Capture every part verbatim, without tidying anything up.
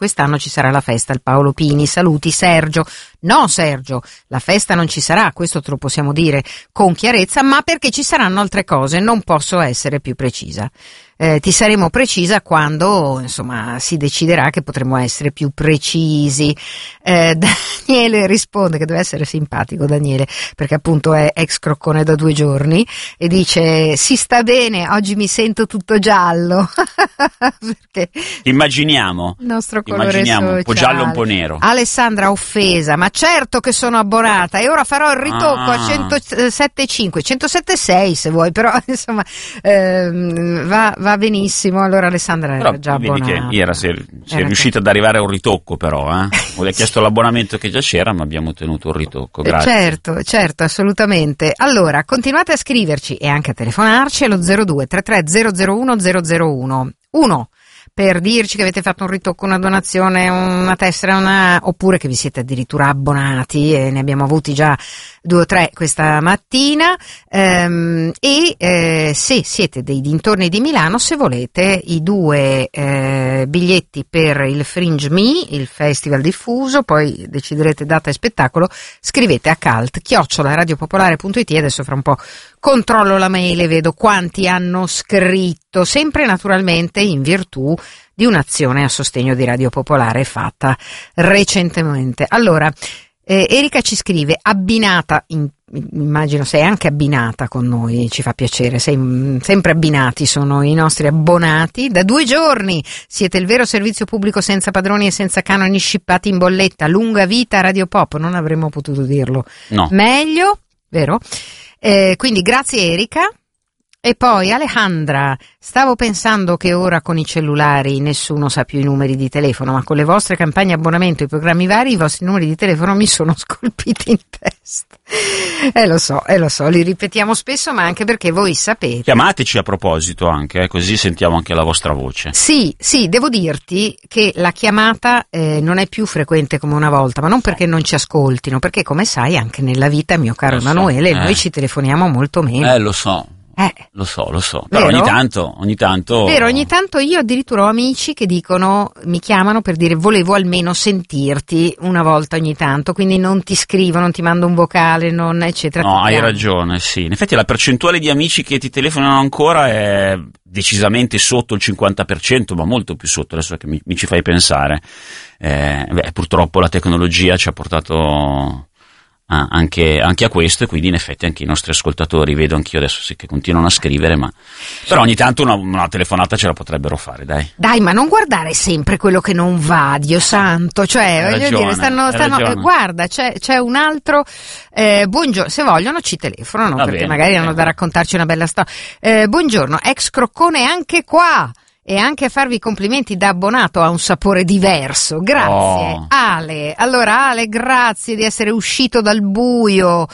quest'anno ci sarà la festa al Paolo Pini. Saluti Sergio. No Sergio, la festa non ci sarà, questo te lo possiamo dire con chiarezza, ma perché ci saranno altre cose, non posso essere più precisa. Eh, ti saremo precisa quando insomma si deciderà che potremo essere più precisi. eh, Daniele risponde che deve essere simpatico Daniele, perché appunto è ex croccone da due giorni, e dice: si sta bene, oggi mi sento tutto giallo. Perché immaginiamo il nostro colore immaginiamo sociale. Un po' giallo, un po' nero. Alessandra offesa: ma certo che sono abbonata e ora farò il ritocco ah. a centosette virgola cinque, centosette virgola sei se vuoi, però insomma ehm, va, va benissimo. Allora Alessandra era però, già abbonata. Vedi che era, sei, sei era riuscita che... ad arrivare a un ritocco, però eh? Ho chiesto l'abbonamento che già c'era, ma abbiamo ottenuto un ritocco. Grazie. Certo, certo, assolutamente. Allora, continuate a scriverci e anche a telefonarci allo zero due tre tre zero zero uno zero zero uno uno per dirci che avete fatto un ritocco, una donazione, una tessera, una... oppure che vi siete addirittura abbonati, e ne abbiamo avuti già due o tre questa mattina, ehm, e eh, se siete dei dintorni di Milano, se volete i due eh, biglietti per il Fringe Me, il festival diffuso, poi deciderete data e spettacolo, scrivete a cult chiocciola radiopopolare punto it. Adesso fra un po' controllo la mail e vedo quanti hanno scritto, sempre naturalmente in virtù di un'azione a sostegno di Radio Popolare fatta recentemente. Allora, eh, Erika ci scrive: abbinata, in, immagino sei anche abbinata con noi, ci fa piacere, sei, sempre abbinati sono i nostri abbonati, da due giorni siete il vero servizio pubblico senza padroni e senza canoni scippati in bolletta, lunga vita Radio Pop, non avremmo potuto dirlo no. meglio, vero? Eh, quindi grazie Erika. E poi Alejandra: stavo pensando che ora con i cellulari nessuno sa più i numeri di telefono, ma con le vostre campagne abbonamento e i programmi vari i vostri numeri di telefono mi sono scolpiti in testa. Eh lo so, eh lo so, li ripetiamo spesso, ma anche perché voi sapete. Chiamateci a proposito anche, eh, così sentiamo anche la vostra voce. Sì, sì, devo dirti che la chiamata eh, non è più frequente come una volta, ma non perché non ci ascoltino, perché come sai anche nella vita, mio caro Lo so, Emanuele, eh. noi ci telefoniamo molto meno. Eh, lo so. Eh. Lo so, lo so, però Vero? ogni tanto, ogni tanto... Vero, ogni tanto io addirittura ho amici che dicono, mi chiamano per dire volevo almeno sentirti una volta ogni tanto, quindi non ti scrivo, non ti mando un vocale, non eccetera. No, hai chiamo. ragione, sì. In effetti la percentuale di amici che ti telefonano ancora è decisamente sotto il cinquanta per cento, ma molto più sotto, adesso che mi, mi ci fai pensare. Eh, beh, purtroppo la tecnologia ci ha portato... Anche, anche a questo, e quindi in effetti anche i nostri ascoltatori, vedo anch'io adesso sì che continuano a scrivere, ma però ogni tanto una, una telefonata ce la potrebbero fare, dai. Dai, ma non guardare sempre quello che non va, Dio santo, cioè Hai voglio ragione, dire, stanno, hai stanno ragione. eh, guarda, c'è, c'è un altro, eh, buongiorno, se vogliono ci telefonano, Va perché bene, magari hanno eh. da raccontarci una bella storia. Eh, buongiorno, ex croccone anche qua. E anche a farvi complimenti da abbonato ha un sapore diverso, grazie. Oh. Ale, allora Ale, grazie di essere uscito dal buio,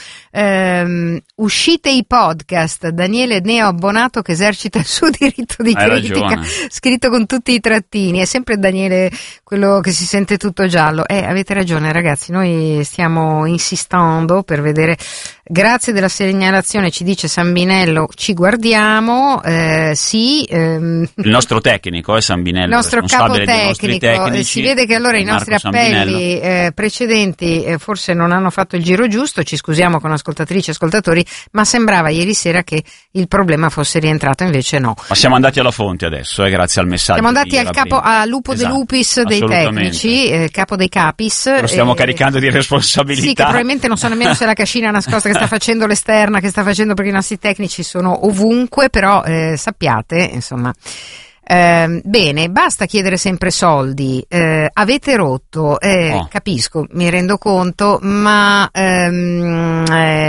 ehm, uscite i podcast, Daniele neo abbonato che esercita il suo diritto di Hai critica, ragione. scritto con tutti i trattini, è sempre Daniele quello che si sente tutto giallo. Eh, avete ragione ragazzi, noi stiamo insistendo per vedere. Grazie della segnalazione, ci dice Sambinello, ci guardiamo, eh, sì. Ehm, Il nostro tecnico è Sambinello, il nostro capo responsabile dei nostri tecnico, tecnici. eh, si vede che allora i Marco nostri appelli Sambinello. eh, precedenti eh, forse non hanno fatto il giro giusto, ci scusiamo con ascoltatrici e ascoltatori, ma sembrava ieri sera che il problema fosse rientrato, invece no. Ma siamo andati alla fonte adesso, eh, grazie al messaggio. Siamo andati di al capo, prima. a Lupo Esatto, de Lupis dei assolutamente. tecnici, eh, capo dei capis. Lo stiamo eh, caricando di responsabilità. Sì, che probabilmente non so nemmeno se è la cascina nascosta che sta facendo l'esterna, che sta facendo, perché i nostri tecnici sono ovunque, però eh, sappiate, insomma. Eh, bene, basta chiedere sempre soldi, eh, avete rotto, eh, Oh. capisco, mi rendo conto, ma ehm,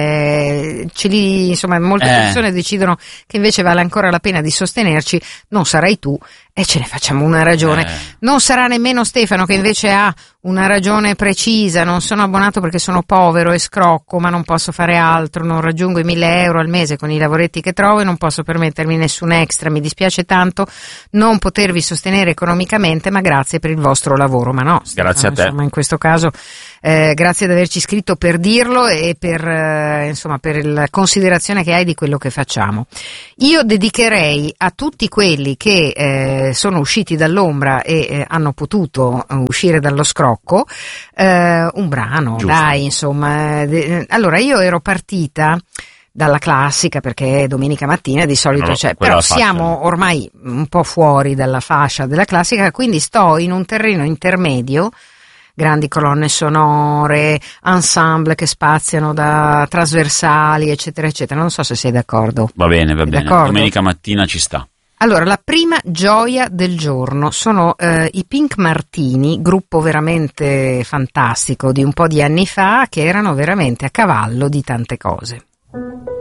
eh, ce li, insomma, molte Eh. persone decidono che invece vale ancora la pena di sostenerci, non sarai tu e ce ne facciamo una ragione. Eh. Non sarà nemmeno Stefano, che invece ha una ragione precisa: non sono abbonato perché sono povero e scrocco, ma non posso fare altro, non raggiungo i mille euro al mese con i lavoretti che trovo e non posso permettermi nessun extra, mi dispiace tanto non potervi sostenere economicamente, ma grazie per il vostro lavoro. Ma no, Stefano, Grazie a te. insomma, in questo caso eh, grazie di averci scritto per dirlo e per, eh, insomma, per la considerazione che hai di quello che facciamo. Io dedicherei a tutti quelli che eh, sono usciti dall'ombra e eh, hanno potuto uscire dallo scrocco eh, un brano, Giusto. dai, insomma. De- allora, io ero partita dalla classica, perché domenica mattina di solito No, c'è, quella però fascia. siamo ormai un po' fuori dalla fascia della classica, quindi sto in un terreno intermedio, grandi colonne sonore, ensemble che spaziano da trasversali, eccetera, eccetera. Non so se sei d'accordo. Va bene, va Sei bene. d'accordo? Domenica mattina ci sta. Allora, la prima gioia del giorno sono eh, i Pink Martini, gruppo veramente fantastico di un po' di anni fa, che erano veramente a cavallo di tante cose.